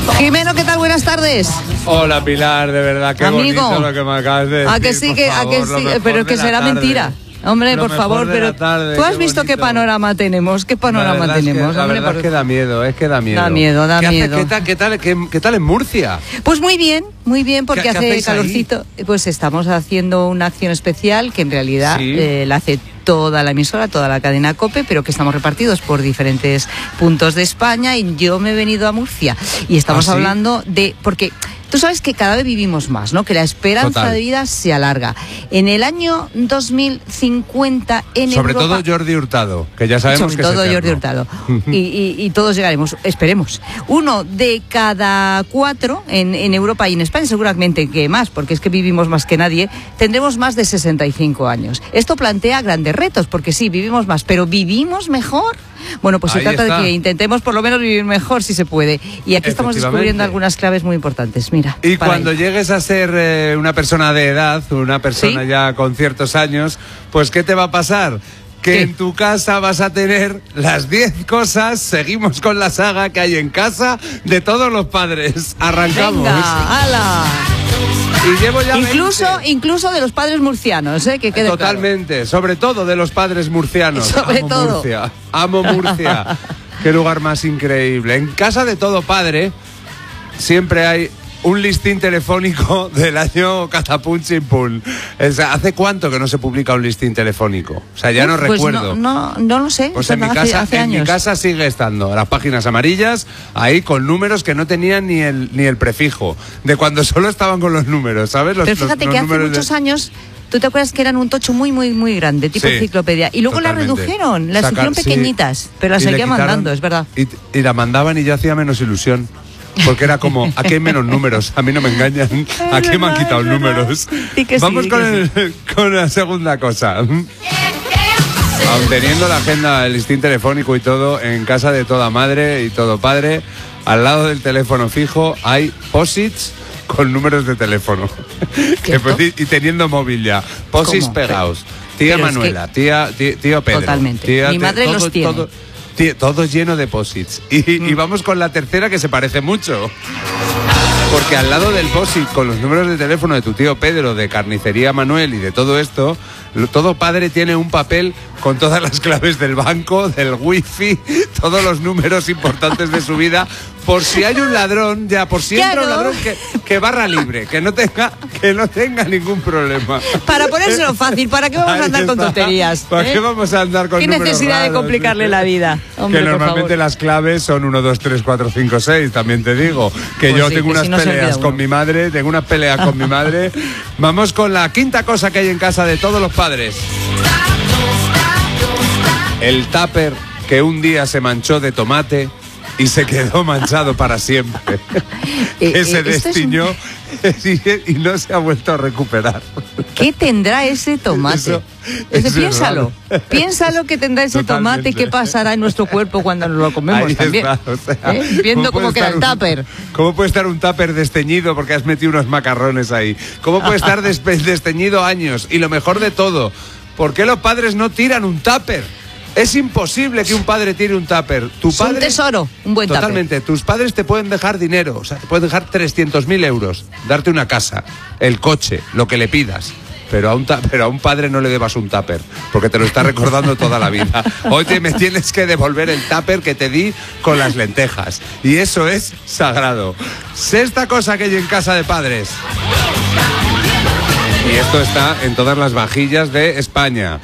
Jimeno, ¿qué tal? Buenas tardes. Hola, Pilar, de verdad, qué amigo, bonito lo que me acabas de decir. ¿A que sí? Pero es que será mentira. Hombre, por favor, pero tú has visto qué panorama tenemos, La verdad es que da miedo, Da miedo. ¿Qué tal en Murcia? Pues muy bien, porque ¿Qué hace calorcito. Ahí? Pues estamos haciendo una acción especial que en realidad la hace toda la emisora, toda la cadena COPE, pero que estamos repartidos por diferentes puntos de España, y yo me he venido a Murcia y estamos hablando de... porque tú sabes que cada vez vivimos más, ¿no? Que la esperanza de vida se alarga. En el año 2050 en Sobre Europa... todo Jordi Hurtado, que ya sabemos que es eterno. Jordi Hurtado. y todos llegaremos, esperemos. 1 de cada 4 en Europa y en España, seguramente que más, porque es que vivimos más que nadie, tendremos más de 65 años. Esto plantea grandes retos, porque sí, vivimos más, pero ¿vivimos mejor? Bueno, pues se trata de que intentemos por lo menos vivir mejor si se puede. Y aquí estamos descubriendo algunas claves muy importantes. Mira. Y cuando llegues a ser una persona de edad, una persona ya con ciertos años, pues ¿qué te va a pasar? Que en tu casa vas a tener las 10 cosas, seguimos con la saga que hay en casa de todos los padres. Arrancamos. Venga, ¡hala! Y llevo ya incluso de los padres murcianos, que quede totalmente, claro. Sobre todo de los padres murcianos. Amo Murcia. Qué lugar más increíble. En casa de todo padre siempre hay un listín telefónico del año Catapum Chimpún. ¿Hace cuánto que no se publica un listín telefónico? O sea, ya no recuerdo. No lo sé. Pues en mi casa sigue estando las páginas amarillas ahí con números que no tenían ni el prefijo, de cuando solo estaban con los números, ¿sabes? Pero fíjate que hace muchos años... ¿Tú te acuerdas que eran un tocho muy, muy, muy grande, tipo enciclopedia? Y luego la redujeron, las hicieron pequeñitas, pero las seguían mandando, es verdad. Y la mandaban y ya hacía menos ilusión. Porque era como, aquí hay menos números, a mí no me engañan, aquí me han quitado números. Vamos con la segunda cosa. Aun teniendo la agenda, el listín telefónico y todo, en casa de toda madre y todo padre, al lado del teléfono fijo hay posits con números de teléfono. Y teniendo móvil ya. Posits pegados. Tía Manuela, tío Pedro. Totalmente. Mi madre los tiene. Todo lleno de posits. Y vamos con la tercera, que se parece mucho. Porque al lado del posit con los números de teléfono de tu tío Pedro, de Carnicería Manuel y de todo esto, todo padre tiene un papel con todas las claves del banco, del wifi, todos los números importantes de su vida, por si hay un ladrón, entra un ladrón que barra libre, que no tenga ningún problema. Para ponérselo fácil, ¿para qué vamos a andar con tonterías? ¿Para qué vamos a andar con números ¿Qué necesidad de complicarle la vida? Hombre, que normalmente las claves son 1, 2, 3, 4, 5, 6, también te digo. Que yo tengo unas peleas con mi madre, Vamos con la quinta cosa que hay en casa de todos los padres. El tupper que un día se manchó de tomate y se quedó manchado para siempre. Que se destiñó y no se ha vuelto a recuperar. ¿Qué tendrá ese tomate? Piénsalo que tendrá ese tomate y qué pasará en nuestro cuerpo cuando nos lo comemos. Ahí también. Está, viendo cómo queda el tupper. ¿Cómo puede estar un tupper desteñido porque has metido unos macarrones ahí? ¿Cómo puede estar desteñido años? Y lo mejor de todo, ¿por qué los padres no tiran un tupper? Es imposible que un padre tire un tupper. Es un tesoro, un buen tupper. Totalmente. Tus padres te pueden dejar dinero, o sea, te pueden dejar 300.000 euros, darte una casa, el coche, lo que le pidas. Pero a un padre no le debas un tupper, porque te lo está recordando toda la vida. Hoy me tienes que devolver el tupper que te di con las lentejas. Y eso es sagrado. Sexta cosa que hay en casa de padres. Y esto está en todas las vajillas de España.